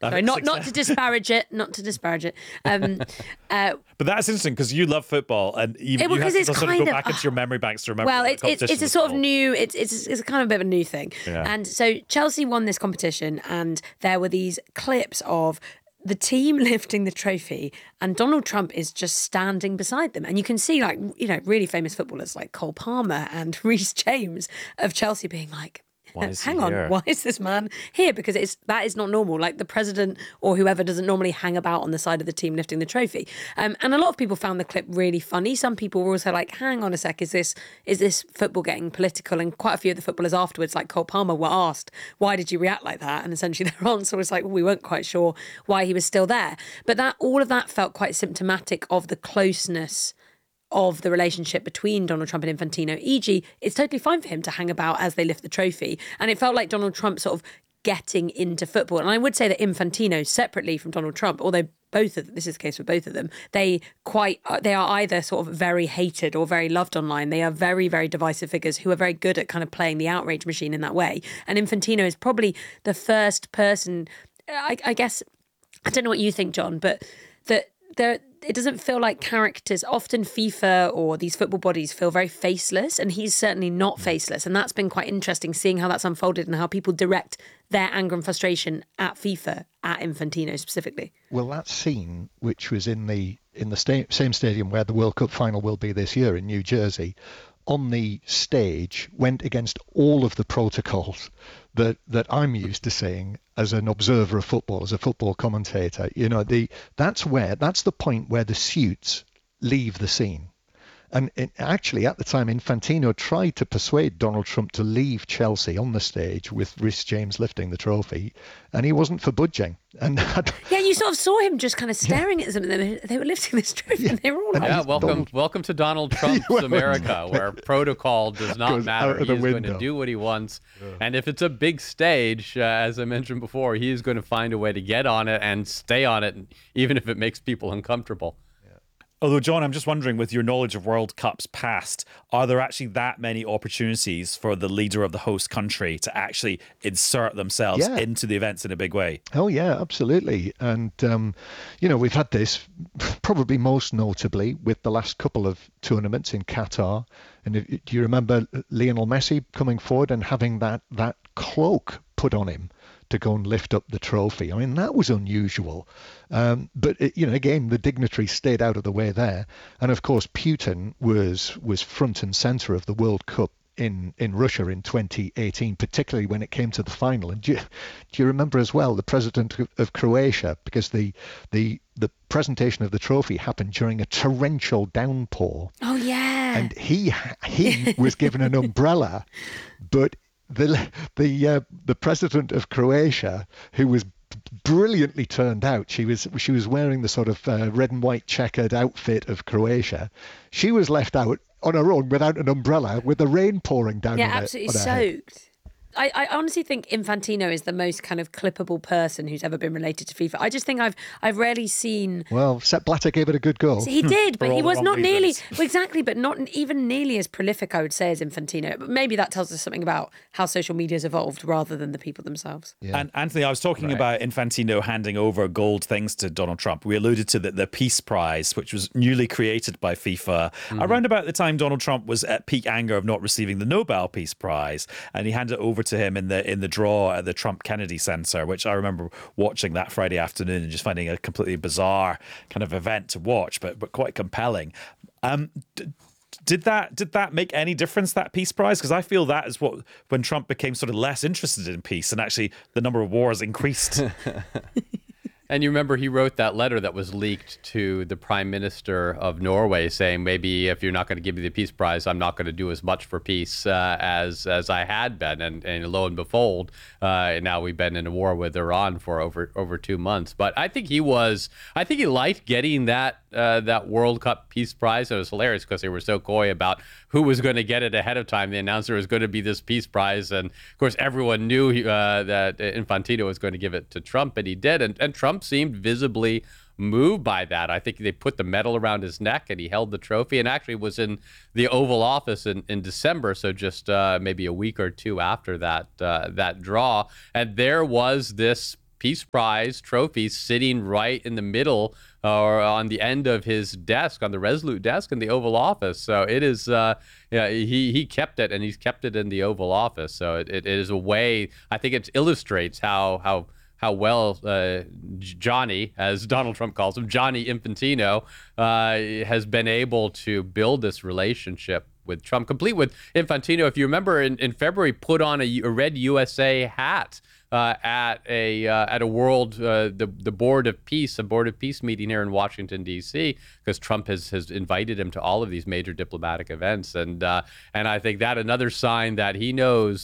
Sorry, not to disparage it. But that's interesting because you love football, and you have to sort of go back into your memory banks to remember. Well, it's a sort of new. It's kind of a bit of a new thing. Yeah. And so Chelsea won this competition, and there were these clips of the team lifting the trophy, and Donald Trump is just standing beside them, and you can see really famous footballers like Cole Palmer and Reece James of Chelsea being like, hang on, why is this man here? Because that is not normal. Like, the president or whoever doesn't normally hang about on the side of the team lifting the trophy. And a lot of people found the clip really funny. Some people were also like, hang on a sec, is this football getting political? And quite a few of the footballers afterwards, like Cole Palmer, were asked, why did you react like that? And essentially their answer was like, well, we weren't quite sure why he was still there. But all of that felt quite symptomatic of the closeness of the relationship between Donald Trump and Infantino. E.g., it's totally fine for him to hang about as they lift the trophy. And it felt like Donald Trump sort of getting into football. And I would say that Infantino, separately from Donald Trump, although this is the case for both of them, they are either sort of very hated or very loved online. They are very, very divisive figures who are very good at kind of playing the outrage machine in that way. And Infantino is probably the first person, I guess, I don't know what you think, John, but it doesn't feel like characters. Often FIFA or these football bodies feel very faceless, and he's certainly not faceless. And that's been quite interesting, seeing how that's unfolded and how people direct their anger and frustration at FIFA, at Infantino specifically. Well, that scene, which was in the same stadium where the World Cup final will be this year in New Jersey, on the stage went against all of the protocols that I'm used to seeing as an observer of football, as a football commentator. That's the point where the suits leave the scene. And actually, at the time, Infantino tried to persuade Donald Trump to leave Chelsea on the stage with Reece James lifting the trophy, and he wasn't for budging. And you sort of saw him just kind of staring at them. They were lifting this trophy, and they were all like, welcome to Donald Trump's America, where protocol does not matter. He's going to do what he wants. Yeah. And if it's a big stage, as I mentioned before, he is going to find a way to get on it and stay on it, even if it makes people uncomfortable. Although, John, I'm just wondering, with your knowledge of World Cups past, are there actually that many opportunities for the leader of the host country to actually insert themselves into the events in a big way? Oh, yeah, absolutely. And, we've had this probably most notably with the last couple of tournaments in Qatar. And do you remember Lionel Messi coming forward and having that cloak put on him to go and lift up the trophy? I mean, that was unusual. But again, the dignitaries stayed out of the way there. And of course, Putin was front and center of the World Cup in Russia in 2018, particularly when it came to the final. And do you remember as well the president of Croatia, because the presentation of the trophy happened during a torrential downpour. Oh yeah. And he was given an umbrella, but the president of Croatia, who was brilliantly turned out, she was wearing the sort of red and white checkered outfit of Croatia. She was left out on her own without an umbrella, with the rain pouring down. Yeah, absolutely soaked. I honestly think Infantino is the most kind of clippable person who's ever been related to FIFA. I just think I've rarely seen. Well, Sepp Blatter gave it a good go. He did, but he was not nearly but not even nearly as prolific, I would say, as Infantino. But maybe that tells us something about how social media has evolved rather than the people themselves. Yeah. And Anthony, I was talking about Infantino handing over gold things to Donald Trump. We alluded to the Peace Prize, which was newly created by FIFA around about the time Donald Trump was at peak anger of not receiving the Nobel Peace Prize, and he handed it over to him in the draw at the Trump Kennedy Center, which I remember watching that Friday afternoon and just finding a completely bizarre kind of event to watch, but quite compelling. Did that make any difference, that Peace Prize? Because I feel that is when Trump became sort of less interested in peace, and actually the number of wars increased. And you remember he wrote that letter that was leaked to the Prime Minister of Norway saying, maybe if you're not going to give me the Peace Prize, I'm not going to do as much for peace as I had been. And lo and behold, now we've been in a war with Iran for over 2 months. But I think he liked getting that World Cup Peace Prize. It was hilarious because they were so coy about who was going to get it ahead of time. They announced there was going to be this Peace Prize. And of course, everyone knew that Infantino was going to give it to Trump, and he did. And Trump seemed visibly moved by that. I think they put the medal around his neck and he held the trophy, and actually was in the Oval Office in December, so just maybe a week or two after that draw. And there was this Peace Prize trophy sitting right in the middle or on the end of his desk, on the Resolute desk in the Oval Office. So it is, he kept it, and he's kept it in the Oval Office. So it is a way, I think it illustrates how well Johnny, as Donald Trump calls him, Johnny Infantino, has been able to build this relationship with Trump, complete with Infantino. If you remember, in February, put on a red USA hat at a world the Board of Peace, a Board of Peace meeting here in Washington D.C. because Trump has invited him to all of these major diplomatic events, and I think that another sign that he knows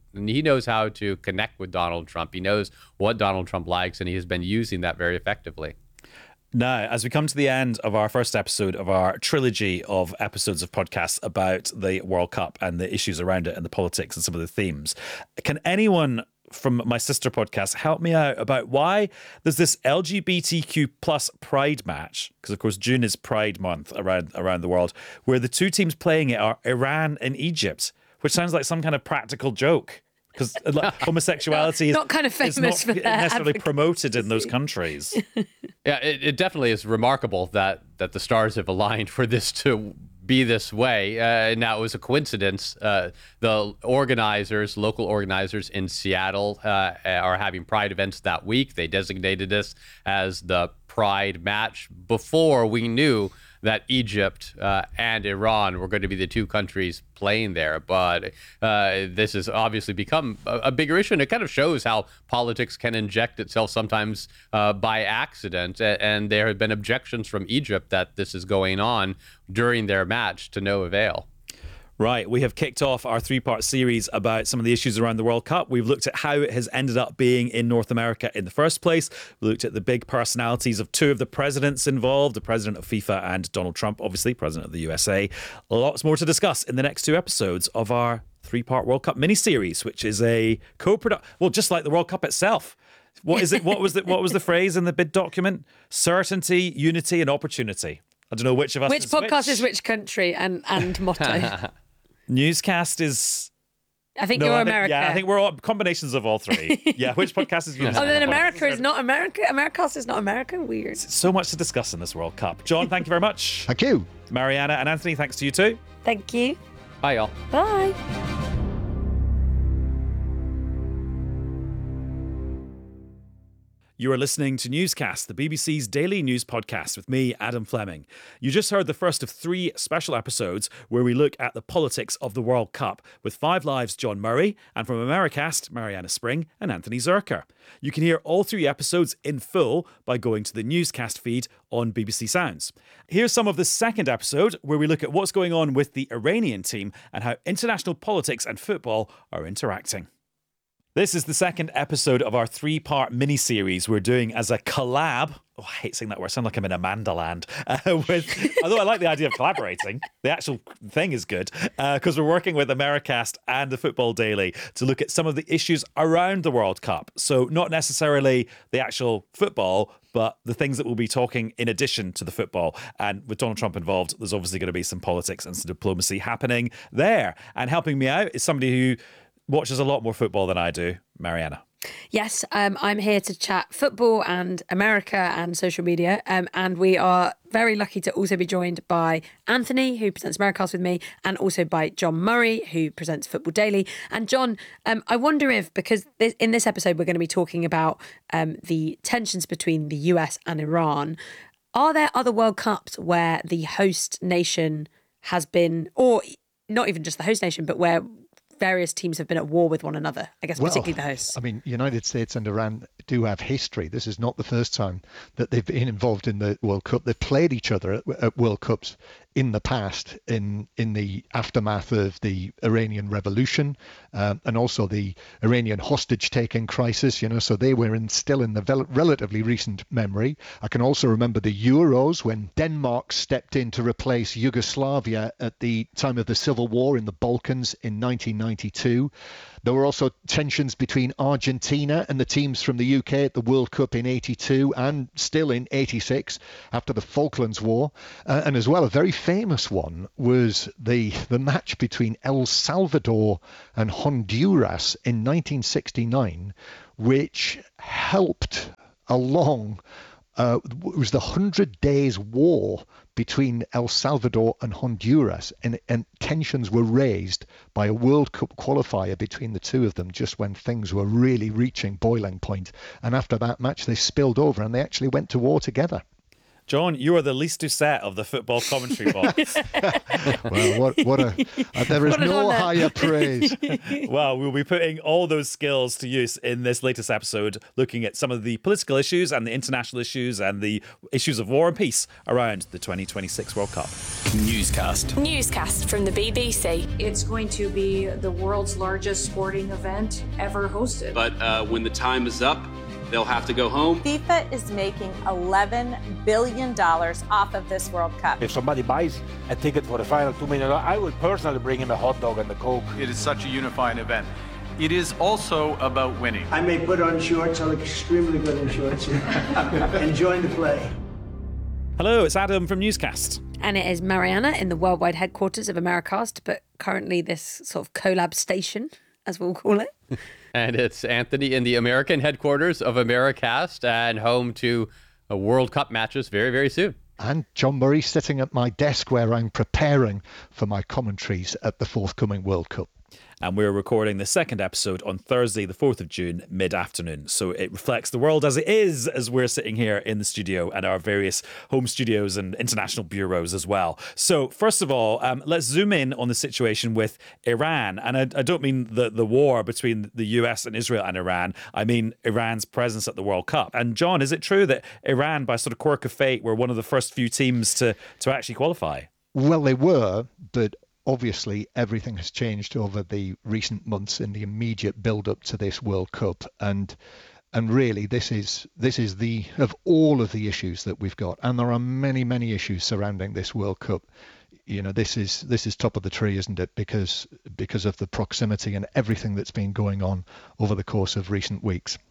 how to connect with Donald Trump. He knows what Donald Trump likes, and he has been using that very effectively. Now, as we come to the end of our first episode of our trilogy of episodes of podcasts about the World Cup and the issues around it and the politics and some of the themes, can anyone from my sister podcast help me out about why there's this LGBTQ plus pride match? Because, of course, June is Pride Month around the world, where the two teams playing it are Iran and Egypt, which sounds like some kind of practical joke. Because homosexuality is not kind of famous for that necessarily promoted in those countries. Yeah, it definitely is remarkable that the stars have aligned for this to be this way. Now, it was a coincidence. The local organizers in Seattle are having Pride events that week. They designated this as the Pride match before we knew that Egypt and Iran were going to be the two countries playing there. But this has obviously become a bigger issue, and it kind of shows how politics can inject itself sometimes by accident. And there have been objections from Egypt that this is going on during their match to no avail. Right, we have kicked off our three-part series about some of the issues around the World Cup. We've looked at how it has ended up being in North America in the first place. We looked at the big personalities of two of the presidents involved, the president of FIFA and Donald Trump, obviously, president of the USA. Lots more to discuss in the next two episodes of our three-part World Cup mini-series, which is a co-production, well, just like the World Cup itself. What is it? What was the phrase in the bid document? Certainty, unity, and opportunity. I don't know which of us Which podcast is which country and motto? Newscast is... I think you're America. I think we're all combinations of all three. Yeah, which podcast is yours? Oh, then America is not America? Americast is not America? Weird. So much to discuss in this World Cup. John, thank you very much. Thank you. Mariana and Anthony, thanks to you too. Thank you. Bye, y'all. Bye. You are listening to Newscast, the BBC's daily news podcast with me, Adam Fleming. You just heard the first of three special episodes where we look at the politics of the World Cup with Five Live's John Murray and from Americast, Mariana Spring and Anthony Zurcher. You can hear all three episodes in full by going to the Newscast feed on BBC Sounds. Here's some of the second episode where we look at what's going on with the Iranian team and how international politics and football are interacting. This is the second episode of our three-part mini-series we're doing as a collab. Oh, I hate saying that word. I sound like I'm in Amanda Land. Although I like the idea of collaborating, the actual thing is good because we're working with Americast and the Football Daily to look at some of the issues around the World Cup. So not necessarily the actual football, but the things that we'll be talking in addition to the football. And with Donald Trump involved, there's obviously going to be some politics and some diplomacy happening there. And helping me out is somebody who watches a lot more football than I do, Mariana. Yes, I'm here to chat football and America and social media. And we are very lucky to also be joined by Anthony, who presents Americast with me, and also by John Murray, who presents Football Daily. And John, I wonder if, because in this episode we're going to be talking about the tensions between the US and Iran, are there other World Cups where the host nation has been, or not even just the host nation, but where various teams have been at war with one another, I guess, particularly the hosts? I mean, United States and Iran do have history. This is not the first time that they've been involved in the World Cup. They've played each other at World Cups in the past, in the aftermath of the Iranian Revolution and also the Iranian hostage-taking crisis, so they were still in the relatively recent memory. I can also remember the Euros when Denmark stepped in to replace Yugoslavia at the time of the Civil War in the Balkans in 1992. There were also tensions between Argentina and the teams from the UK at the World Cup in 82 and still in 86 after the Falklands War. And as well, a very famous one was the match between El Salvador and Honduras in 1969, which helped along. It was the 100 Days War between El Salvador and Honduras, and tensions were raised by a World Cup qualifier between the two of them just when things were really reaching boiling point. And after that match, they spilled over and they actually went to war together. John, you are the least Doucette of the football commentary box. Well, there is no higher praise. Well, we'll be putting all those skills to use in this latest episode, looking at some of the political issues and the international issues and the issues of war and peace around the 2026 World Cup. Newscast from the BBC. It's going to be the world's largest sporting event ever hosted. But when the time is up, they'll have to go home. FIFA is making $11 billion off of this World Cup. If somebody buys a ticket for the final $2 million, I will personally bring him a hot dog and a Coke. It is such a unifying event. It is also about winning. I may put on shorts. I look extremely good in shorts. Enjoying the play. Hello, it's Adam from Newscast. And it is Mariana in the worldwide headquarters of Americast, but currently this sort of collab station, as we'll call it. And it's Anthony in the American headquarters of Americast and home to World Cup matches very, very soon. And John Murray sitting at my desk where I'm preparing for my commentaries at the forthcoming World Cup. And we're recording the second episode on Thursday, the 4th of June, mid-afternoon. So it reflects the world as it is as we're sitting here in the studio and our various home studios and international bureaus as well. So first of all, let's zoom in on the situation with Iran. And I don't mean the war between the US and Israel and Iran. I mean Iran's presence at the World Cup. And John, is it true that Iran, by sort of quirk of fate, were one of the first few teams to actually qualify? Well, they were, but obviously, everything has changed over the recent months in the immediate build-up to this World Cup, and really, this is the of all of the issues that we've got, and there are many issues surrounding this World Cup. You know, this is top of the tree, isn't it? Because of the proximity and everything that's been going on over the course of recent weeks.